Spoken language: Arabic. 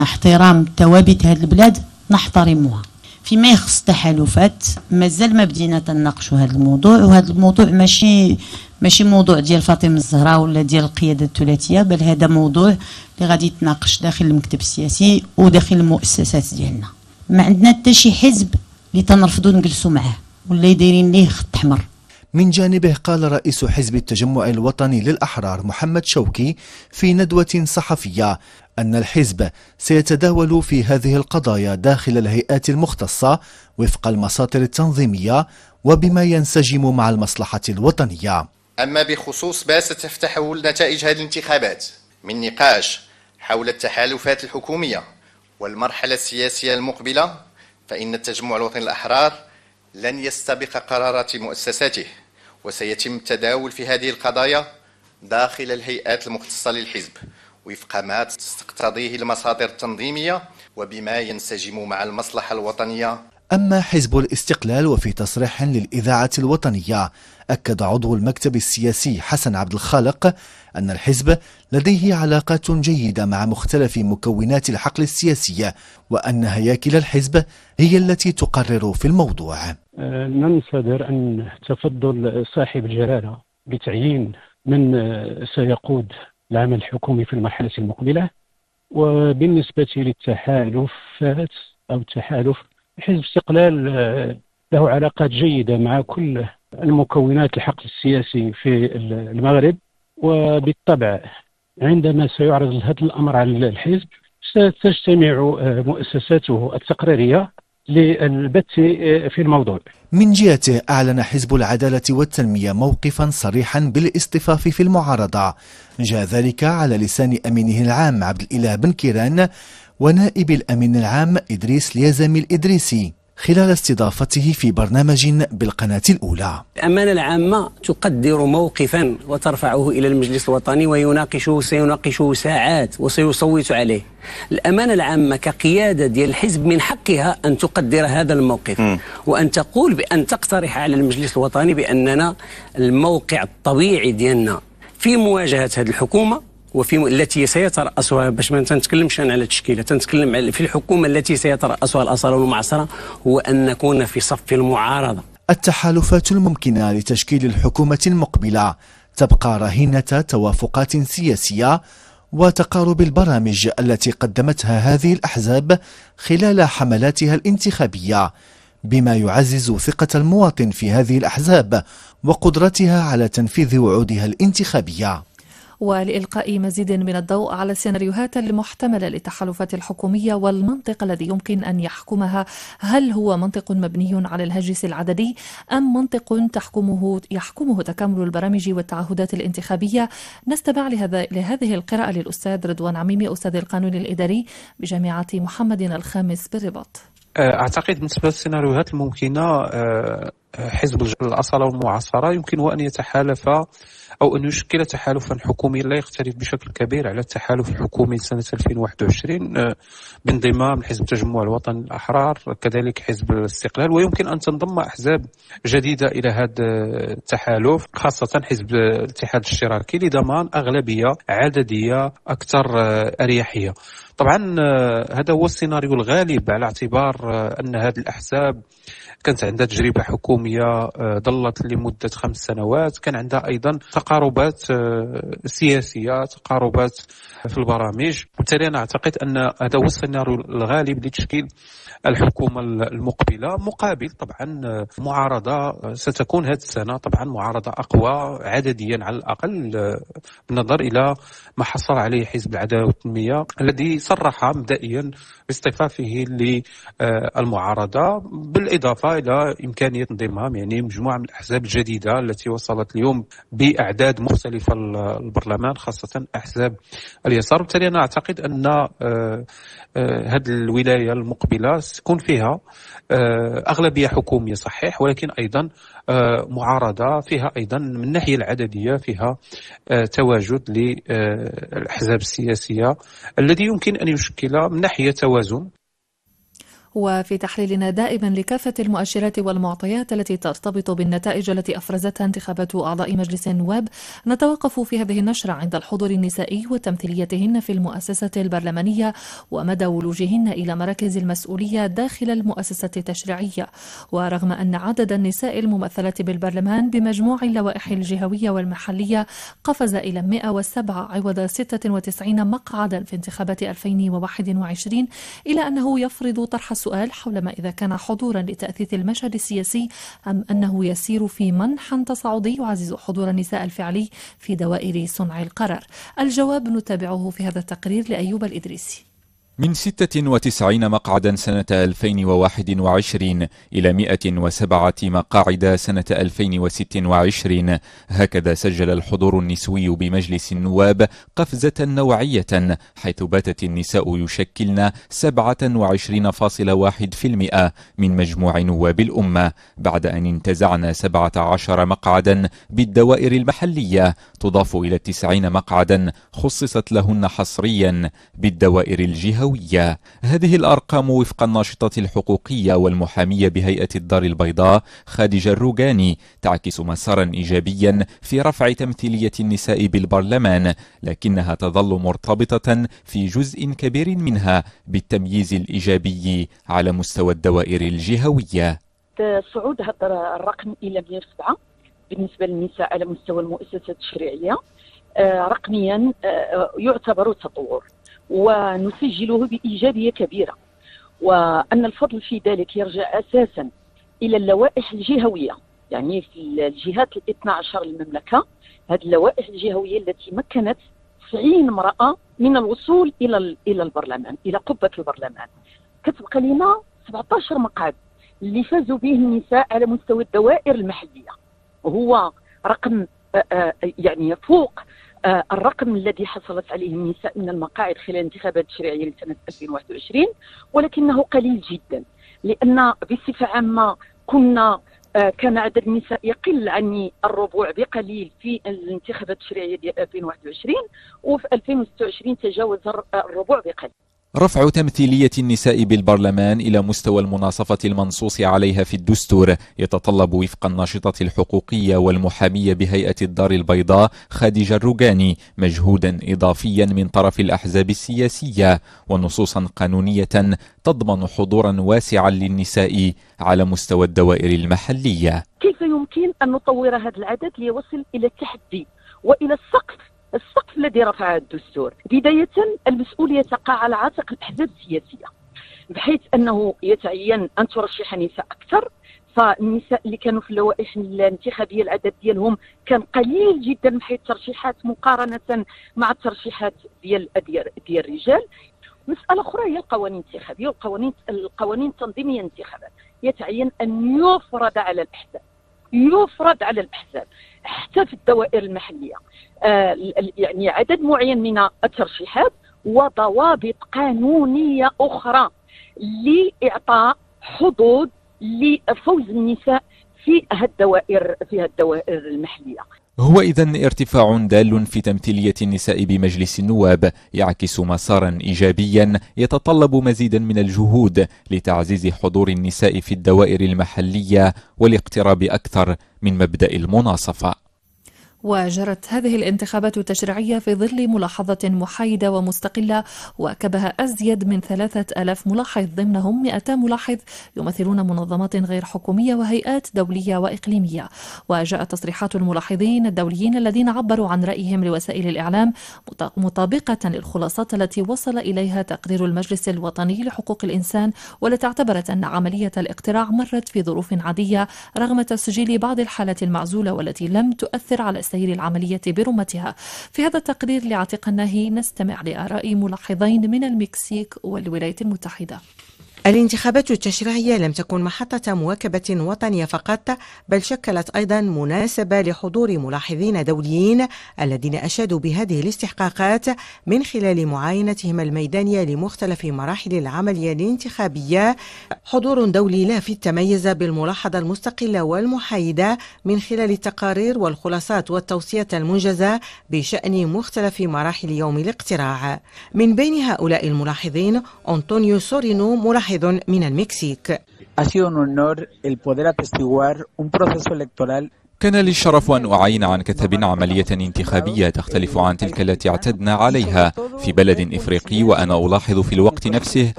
احترام ثوابت هذه البلاد نحترمها. فيما يخص التحالفات مازال ما بدينا تناقشوا هذا الموضوع، وهذا الموضوع ماشي موضوع ديال فاطمه الزهراء ولا ديال القياده الثلاثيه، بل هذا موضوع اللي غادي يتناقش داخل المكتب السياسي وداخل المؤسسات ديالنا. ما عندنا حتى شي حزب اللي تنرفضوا نجلسوا معاه ولا دايرين ليه خط احمر. من جانبه قال رئيس حزب التجمع الوطني للأحرار محمد شوقي في ندوة صحفية أن الحزب سيتداول في هذه القضايا داخل الهيئات المختصة وفق المساطر التنظيمية وبما ينسجم مع المصلحة الوطنية. أما بخصوص ما ستفتحه نتائج هذه الانتخابات من نقاش حول التحالفات الحكومية والمرحلة السياسية المقبلة، فإن التجمع الوطني للأحرار لن يستبق قرارات مؤسساته، وسيتم التداول في هذه القضايا داخل الهيئات المختصة للحزب وفق ما تقتضيه المصادر التنظيمية وبما ينسجم مع المصلحة الوطنية. أما حزب الاستقلال وفي تصريح للإذاعة الوطنية أكد عضو المكتب السياسي حسن عبد الخالق أن الحزب لديه علاقات جيدة مع مختلف مكونات الحقل السياسي، وأن هياكل الحزب هي التي تقرر في الموضوع. ننتظر أن تفضل صاحب الجلالة بتعيين من سيقود العمل الحكومي في المرحلة المقبلة. وبالنسبة للتحالفات أو التحالف، حزب الاستقلال له علاقات جيدة مع كل المكونات الحقل السياسي في المغرب، وبالطبع عندما سيعرض هذا الأمر على الحزب ستجتمع مؤسساته التقريرية للبت في الموضوع. من جهته أعلن حزب العدالة والتنمية موقفا صريحا بالاصطفاف في المعارضة، جاء ذلك على لسان أمينه العام عبد الإله بن كيران ونائب الأمين العام إدريس اليزامي الإدريسي خلال استضافته في برنامج بالقناة الأولى. الأمانة العامة تقدر موقفا وترفعه إلى المجلس الوطني سيناقشه ساعات وسيصوت عليه. الأمانة العامة كقيادة ديال الحزب من حقها أن تقدر هذا الموقف وأن تقول بأن تقترح على المجلس الوطني بأننا الموقع الطبيعي ديالنا في مواجهة هذه الحكومة وفي التي سيترأسها، باش ما تنتكلمش على التشكيلة، تنتكلم في الحكومة التي سيترأسها الأصالة والمعاصرة، هو أن نكون في صف المعارضة. التحالفات الممكنة لتشكيل الحكومة المقبلة تبقى رهينة توافقات سياسية وتقارب البرامج التي قدمتها هذه الأحزاب خلال حملاتها الانتخابية، بما يعزز ثقة المواطن في هذه الأحزاب وقدرتها على تنفيذ وعودها الانتخابية. ولإلقاء مزيد من الضوء على السيناريوهات المحتملة للتحالفات الحكومية والمنطق الذي يمكن أن يحكمها، هل هو منطق مبني على الهجس العددي أم منطق يحكمه تكامل البرامج والتعهدات الانتخابية؟ نستمع لهذه القراءة للأستاذ رضوان عميمي، أستاذ القانون الإداري بجامعة محمد الخامس بالرباط. أعتقد بالنسبة للسيناريوهات الممكنة حزب الأصالة والمعاصرة يمكن أن يتحالف أو أن يشكل تحالفا حكوميا لا يختلف بشكل كبير على التحالف الحكومي سنة 2021 بانضمام حزب التجمع الوطني الأحرار كذلك حزب الاستقلال، ويمكن أن تنضم أحزاب جديدة إلى هذا التحالف خاصة حزب الاتحاد الاشتراكي لضمان أغلبية عددية أكثر أريحية. طبعا هذا هو السيناريو الغالب على اعتبار أن هذه الأحزاب كانت عندها تجربة حكومية ظلت لمدة 5 سنوات، كان عندها أيضا تقاربات سياسية، تقاربات في البرامج، وبالتالي أنا أعتقد أن هذا هو السيناريو الغالب لتشكيل الحكومة المقبلة، مقابل طبعا معارضة ستكون هذه السنة طبعا معارضة أقوى عدديا على الأقل بالنظر إلى ما حصل عليه حزب العدالة والتنمية الذي صرح مبدئيا باصطفافه للمعارضة، بالإضافة إلى إمكانية انضمام يعني مجموعة من الأحزاب الجديدة التي وصلت اليوم بأعداد مختلفة البرلمان خاصة أحزاب اليسار. وبالتالي أنا أعتقد أن هذه الولاية المقبلة ستكون فيها أغلبية حكومية صحيح، ولكن أيضا معارضة فيها أيضا من الناحية العددية فيها تواجد للأحزاب السياسية الذي يمكن أن يشكل من ناحية توازن. وفي تحليلنا دائما لكافة المؤشرات والمعطيات التي ترتبط بالنتائج التي أفرزتها انتخابات أعضاء مجلس النواب، نتوقف في هذه النشرة عند الحضور النسائي وتمثيليتهن في المؤسسة البرلمانية ومدى ولوجهن إلى مراكز المسؤولية داخل المؤسسة التشريعية. ورغم أن عدد النساء الممثلة بالبرلمان بمجموع اللوائح الجهوية والمحلية قفز إلى 107 عوض 96 مقعدا في انتخابات 2021، إلا أنه يفرض طرح السؤال حول ما إذا كان حضورا لتأثيث المشهد السياسي أم أنه يسير في منحى تصاعدي يعزز حضور النساء الفعلي في دوائر صنع القرار. الجواب نتابعه في هذا التقرير لأيوب الإدريسي. من 96 مقعدا سنة 2021 إلى 107 مقاعد سنة 2026، هكذا سجل الحضور النسوي بمجلس النواب قفزة نوعية، حيث باتت النساء يشكلن 27.1% من مجموع نواب الأمة، بعد أن انتزعن 17 مقعدا بالدوائر المحلية، تضاف إلى 90 مقعدا خصصت لهن حصريا بالدوائر الجهوية. هذه الأرقام وفق الناشطة الحقوقية والمحامية بهيئة الدار البيضاء خادجة الروغاني تعكس مسارا إيجابيا في رفع تمثيلية النساء بالبرلمان، لكنها تظل مرتبطة في جزء كبير منها بالتمييز الإيجابي على مستوى الدوائر الجهوية. صعود هذا الرقم إلى 107 بالنسبة للنساء على مستوى المؤسسة التشريعية رقميا يعتبر تطور، ونسجله بإيجابية كبيرة، وأن الفضل في ذلك يرجع أساسا إلى اللوائح الجهوية، يعني في الجهات 12 للمملكة، هذه اللوائح الجهوية التي مكنت 90 امرأة من الوصول إلى البرلمان، إلى قبة البرلمان. كتبقى لنا 17 مقعد اللي فازوا به النساء على مستوى الدوائر المحلية، وهو رقم يعني فوق الرقم الذي حصلت عليه النساء من المقاعد خلال الانتخابات التشريعية لسنة 2021، ولكنه قليل جدا، لأن بصفة عامة كان عدد النساء يقل عن الربع بقليل في الانتخابات التشريعية ديال 2021، وفي 2026 تجاوز الربع بقليل. رفع تمثيلية النساء بالبرلمان إلى مستوى المناصفة المنصوص عليها في الدستور يتطلب وفق الناشطة الحقوقية والمحامية بهيئة الدار البيضاء خادجة الروغاني مجهودا إضافيا من طرف الأحزاب السياسية ونصوصا قانونية تضمن حضورا واسعا للنساء على مستوى الدوائر المحلية. كيف يمكن أن نطور هذا العدد ليصل إلى التحدي وإلى السقف الذي رفعه الدستور؟ بداية المسؤولية تقع على عاتق الأحزاب السياسية، بحيث أنه يتعين أن ترشح نساء أكثر. فالنساء اللي كانوا في اللوائح الانتخابية العدد ديالهم كان قليل جدا من حيث الترشيحات مقارنة مع الترشيحات ديال الرجال. مسألة أخرى هي القوانين الانتخابية والقوانين التنظيمية الانتخابات، يتعين أن يفرض على الأحزاب حتى في الدوائر المحلية يعني عدد معين من الترشيحات وضوابط قانونية أخرى لإعطاء حظوظ لفوز النساء في الدوائر المحلية. هو إذن ارتفاع دال في تمثيلية النساء بمجلس النواب يعكس مسارا إيجابيا يتطلب مزيدا من الجهود لتعزيز حضور النساء في الدوائر المحلية والاقتراب أكثر من مبدأ المناصفة. وجرت هذه الانتخابات التشريعية في ظل ملاحظة محايدة ومستقلة واكبها أزيد من 3000 ملاحظ، ضمنهم 200 ملاحظ يمثلون منظمات غير حكومية وهيئات دولية وإقليمية. وجاءت تصريحات الملاحظين الدوليين الذين عبروا عن رأيهم لوسائل الإعلام مطابقة للخلاصات التي وصل إليها تقرير المجلس الوطني لحقوق الإنسان، والتي اعتبرت أن عملية الاقتراع مرت في ظروف عادية رغم تسجيل بعض الحالات المعزولة والتي لم تؤثر على سير العملية برمتها. في هذا التقرير لعتيق الناهي نستمع لآراء ملاحظين من المكسيك والولايات المتحدة. الانتخابات التشريعية لم تكن محطة مواكبة وطنية فقط، بل شكلت أيضا مناسبة لحضور ملاحظين دوليين الذين أشادوا بهذه الاستحقاقات من خلال معاينتهم الميدانية لمختلف مراحل العملية الانتخابية. حضور دولي لافت تميز بالملاحظة المستقلة والمحايدة من خلال التقارير والخلاصات والتوصيات المنجزة بشأن مختلف مراحل يوم الاقتراع. من بين هؤلاء الملاحظين أنطونيو سورينو، ملاحظ ملاحظ من المكسيك. كان لي الشرف أن أعاين عن كثب عملية انتخابية تختلف عن تلك التي اعتدنا عليها في بلد إفريقي، وأنا ألاحظ في الوقت نفسه